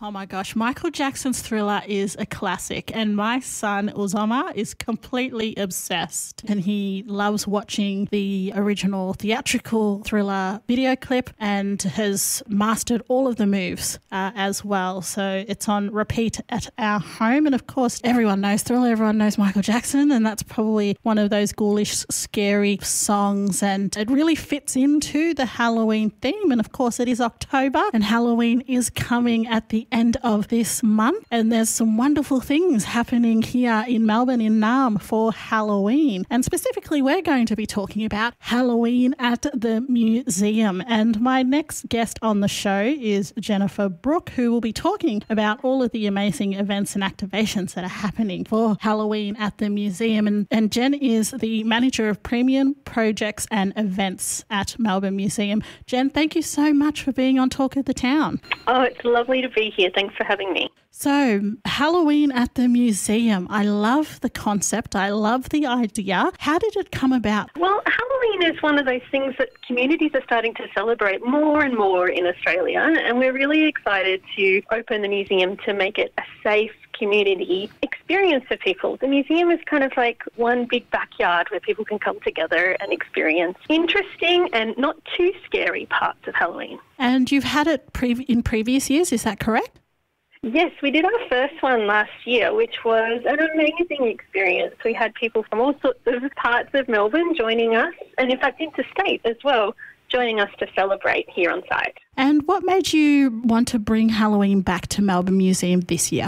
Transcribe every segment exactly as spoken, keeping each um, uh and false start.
Oh my gosh, Michael Jackson's Thriller is a classic, and my son Uzoma is completely obsessed, and he loves watching the original theatrical Thriller video clip and has mastered all of the moves uh, as well. So it's on repeat at our home, and of course everyone knows Thriller, everyone knows Michael Jackson, and that's probably one of those ghoulish, scary songs, and it really fits into the Halloween theme. And of course it is October and Halloween is coming at the end of this month, and there's some wonderful things happening here in Melbourne in Naarm for Halloween, and specifically we're going to be talking about Halloween at the museum. And my next guest on the show is Jennifer Brooke, who will be talking about all of the amazing events and activations that are happening for Halloween at the museum. And, and Jen is the manager of premium projects and events at Melbourne Museum. Jen, thank you so much for being on Talk of the Town. Oh, it's lovely to be here. Thanks for having me. So, Halloween at the museum. I love the concept. I love the idea. How did it come about? Well, Halloween is one of those things that communities are starting to celebrate more and more in Australia, and we're really excited to open the museum to make it a safe community experience for people. The museum is kind of like one big backyard where people can come together and experience interesting and not too scary parts of Halloween. And you've had it pre- in previous years, is that correct? Yes, we did our first one last year, which was an amazing experience. We had people from all sorts of parts of Melbourne joining us, and in fact interstate as well, joining us to celebrate here on site. And what made you want to bring Halloween back to Melbourne Museum this year?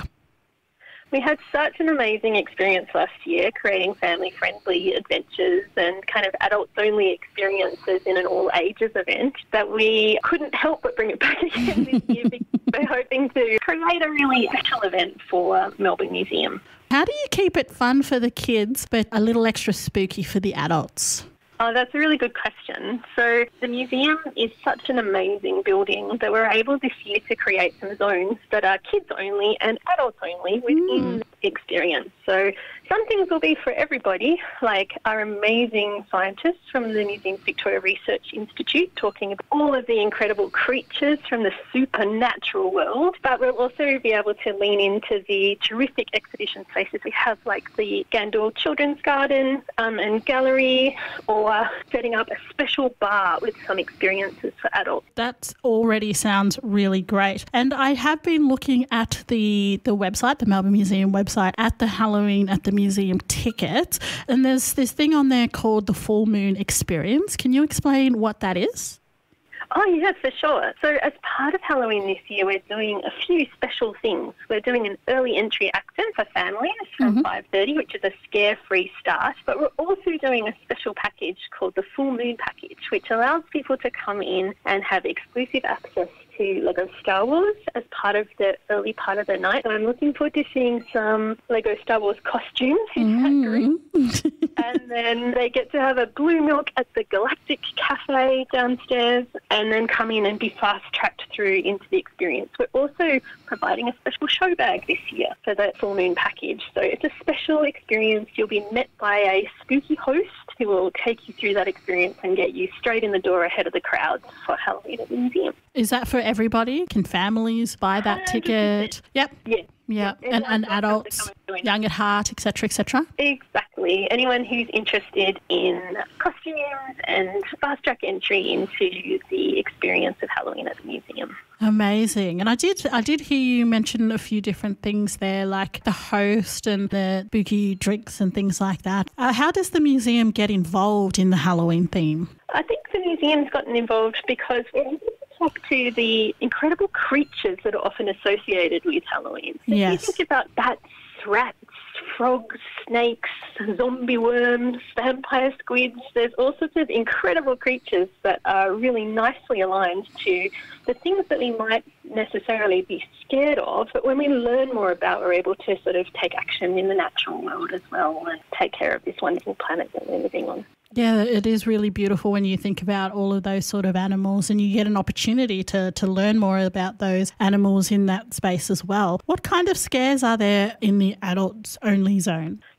We had such an amazing experience last year, creating family-friendly adventures and kind of adults-only experiences in an all-ages event, that we couldn't help but bring it back again this year because we're hoping to create a really special event for Melbourne Museum. How do you keep it fun for the kids but a little extra spooky for the adults? Oh, that's a really good question. So the museum is such an amazing building that we're able this year to create some zones that are kids only and adults only within mm. the experience. So some things will be for everybody, like our amazing scientists from the Museum's Victoria Research Institute talking about all of the incredible creatures from the supernatural world. But we'll also be able to lean into the terrific exhibition spaces we have, like the Gandul Children's Garden um, and Gallery, or setting up a special bar with some experiences for adults. That already sounds really great. And I have been looking at the, the website, the Melbourne Museum website, at the Halloween at the Museum ticket, and there's this thing on there called the Full Moon Experience. Can you explain what that is? Oh, yeah, for sure. So as part of Halloween this year, we're doing a few special things. We're doing an early entry access for families from mm-hmm. five thirty, which is a scare-free start. But we're also doing a special package called the Full Moon Package, which allows people to come in and have exclusive access to Lego Star Wars as part of the early part of the night. And I'm looking forward to seeing some Lego Star Wars costumes in that group. And then they get to have a blue milk at the Galactic Cafe downstairs, and then come in and be fast-tracked through into the experience. We're also providing a special show bag this year for the Full Moon Package. So it's a special experience. You'll be met by a spooky host who will take you through that experience and get you straight in the door ahead of the crowds for Halloween at the museum. Is that for everybody? Can families buy that one hundred percent ticket? Yep. Yeah. Yeah, and, and adults, young at heart, et cetera, et cetera? Exactly. Anyone who's interested in costumes and fast-track entry into the experience of Halloween at the museum. Amazing. And I did I did hear you mention a few different things there, like the host and the spooky drinks and things like that. Uh, how does the museum get involved in the Halloween theme? I think the museum's gotten involved because we're talk to the incredible creatures that are often associated with Halloween. So yes. If you think about bats, rats, frogs, snakes, zombie worms, vampire squids, there's all sorts of incredible creatures that are really nicely aligned to the things that we might necessarily be scared of, but when we learn more about, we're able to sort of take action in the natural world as well and take care of this wonderful planet that we're living on. Yeah, it is really beautiful when you think about all of those sort of animals, and you get an opportunity to, to learn more about those animals in that space as well. What kind of scares are there in the adults only zone?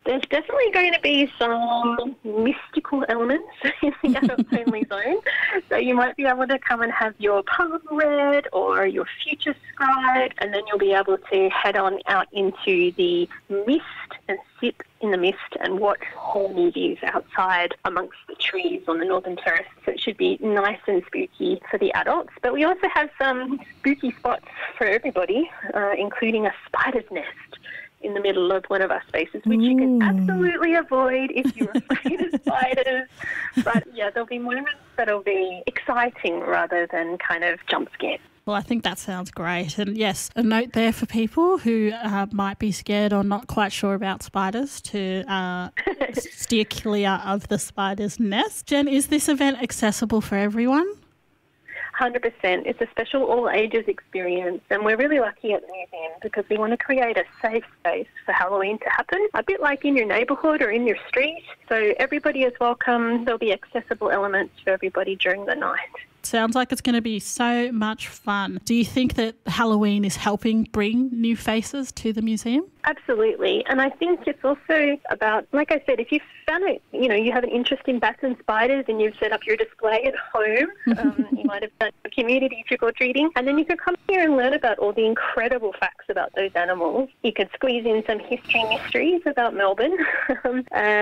There's definitely going to be some mystical elements in the adults-only zone. So you might be able to come and have your palm read or your future scribed, and then you'll be able to head on out into the mist and sit in the mist and watch horror movies outside amongst the trees on the Northern Terrace. So it should be nice and spooky for the adults. But we also have some spooky spots for everybody, uh, including a spider's nest in the middle of one of our spaces, which Ooh. You can absolutely avoid if you're afraid of spiders. But yeah, there'll be moments that'll be exciting rather than kind of jump scares. Well, I think that sounds great. And yes, a note there for people who uh, might be scared or not quite sure about spiders to uh, steer clear of the spider's nest. Jen, is this event accessible for everyone? one hundred percent. It's a special all-ages experience, and we're really lucky at the museum because we want to create a safe space for Halloween to happen, a bit like in your neighbourhood or in your street. So everybody is welcome. There'll be accessible elements for everybody during the night. Sounds like it's going to be so much fun. Do you think that Halloween is helping bring new faces to the museum? Absolutely. And I think it's also about, like I said, if you found it, you know, you have an interest in bats and spiders and you've set up your display at home, um, you might have done a community trick-or-treating, and then you could come here and learn about all the incredible facts about those animals. You could squeeze in some history mysteries about Melbourne. uh,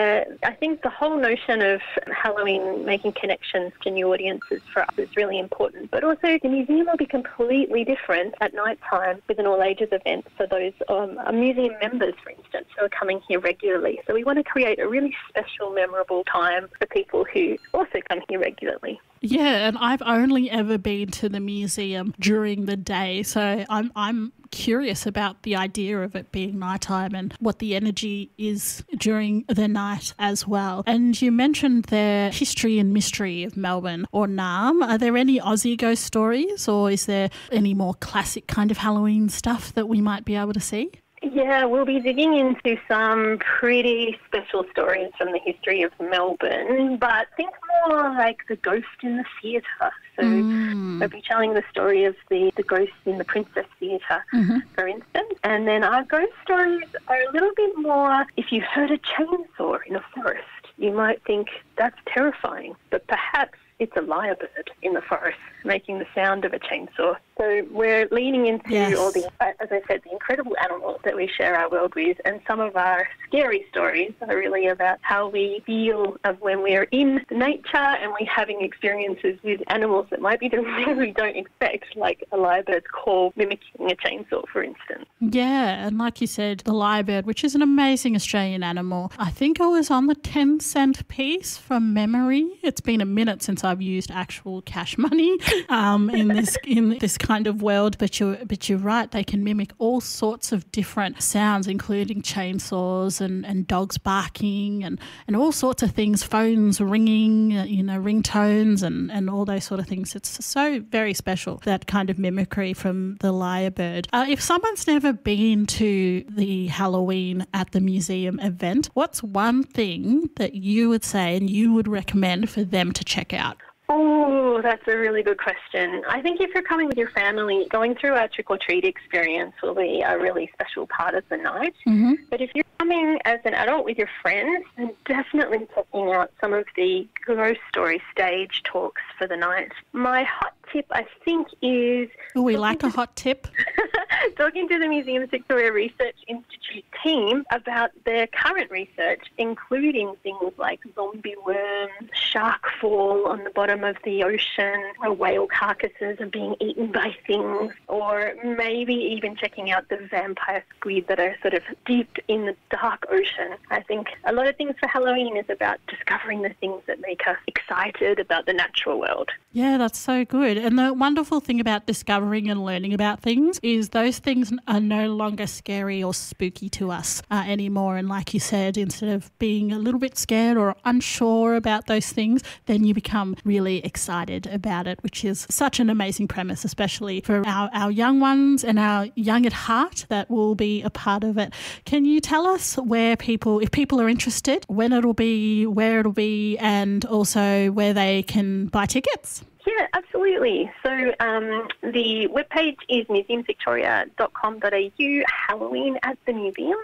I think the whole notion of Halloween making connections to new audiences for us is really important. But also the museum will be completely different at night time with an all-ages event for those um, museum members, for instance, who are coming here regularly. So we want to create a really special, memorable time for people who also come here regularly. Yeah, and I've only ever been to the museum during the day, so I'm I'm curious about the idea of it being nighttime and what the energy is during the night as well. And you mentioned the history and mystery of Melbourne or Naarm. Are there any Aussie ghost stories, or is there any more classic kind of Halloween stuff that we might be able to see? Yeah, we'll be digging into some pretty special stories from the history of Melbourne, but think more like the ghost in the theatre. So mm. we'll be telling the story of the, the ghost in the Princess Theatre, mm-hmm. for instance. And then our ghost stories are a little bit more, if you heard a chainsaw in a forest, you might think that's terrifying, but perhaps it's a lyrebird in the forest making the sound of a chainsaw. So we're leaning into yes. all the, as I said, the incredible animals that we share our world with, and some of our scary stories are really about how we feel of when we're in nature and we're having experiences with animals that might be the things we don't expect, like a lyrebird's call mimicking a chainsaw, for instance. Yeah, and like you said, the lyrebird, which is an amazing Australian animal. I think I was on the ten cent piece from memory. It's been a minute since I've used actual cash money um, in this in this kind of world, but you're but you're right. They can mimic all sorts of different sounds, including chainsaws and, and dogs barking and, and all sorts of things. Phones ringing, you know, ringtones and, and all those sort of things. It's so very special, that kind of mimicry from the lyrebird. Uh, if someone's never been to the Halloween at the museum event, what's one thing that you would say and you would recommend for them to check out? Oh, that's a really good question. I think if you're coming with your family, going through our trick-or-treat experience will be a really special part of the night. Mm-hmm. But if you're coming as an adult with your friends, then definitely checking out some of the ghost story stage talks for the night. My hot tip, I think, is... Oh, we like a hot tip. Talking to the Museums Victoria Research Institute team about their current research, including things like zombie worms, shark fall on the bottom of the ocean, or whale carcasses are being eaten by things, or maybe even checking out the vampire squid that are sort of deep in the dark ocean. I think a lot of things for Halloween is about discovering the things that make us excited about the natural world. Yeah, that's so good. And the wonderful thing about discovering and learning about things is those things are no longer scary or spooky to us uh, anymore. And like you said, instead of being a little bit scared or unsure about those things, then you become really excited about it, which is such an amazing premise, especially for our, our young ones and our young at heart that will be a part of it. Can you tell us where people, if people are interested, when it'll be, where it'll be, and also where they can buy tickets? Yeah, absolutely. So um, the webpage is museums victoria dot com dot a u, Halloween at the museum.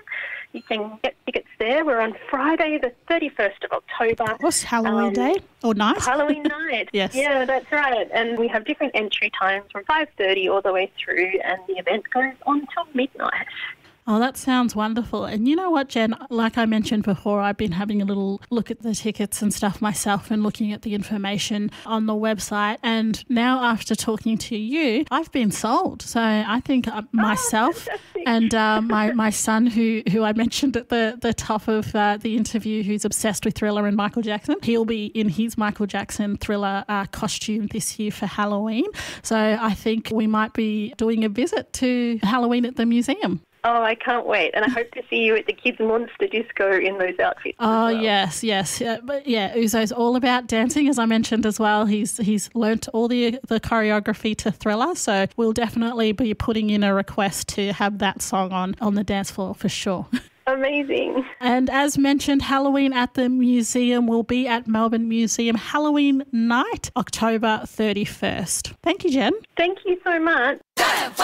You can get tickets there. We're on Friday the thirty-first of October. What's Halloween um, day or night? Halloween night. Yes. Yeah, that's right. And we have different entry times from five thirty all the way through, and the event goes on till midnight. Oh, that sounds wonderful. And you know what, Jen, like I mentioned before, I've been having a little look at the tickets and stuff myself and looking at the information on the website. And now after talking to you, I've been sold. So I think myself oh, and uh, my, my son, who, who I mentioned at the, the top of uh, the interview, who's obsessed with Thriller and Michael Jackson, he'll be in his Michael Jackson Thriller uh, costume this year for Halloween. So I think we might be doing a visit to Halloween at the museum. Oh, I can't wait. And I hope to see you at the Kids Monster Disco in those outfits. Oh, as well. yes, yes. Yeah, but yeah, Uzo's all about dancing, as I mentioned as well. He's he's learnt all the the choreography to Thriller, so we'll definitely be putting in a request to have that song on, on the dance floor for sure. Amazing. And as mentioned, Halloween at the museum will be at Melbourne Museum Halloween night, October thirty-first. Thank you, Jen. Thank you so much.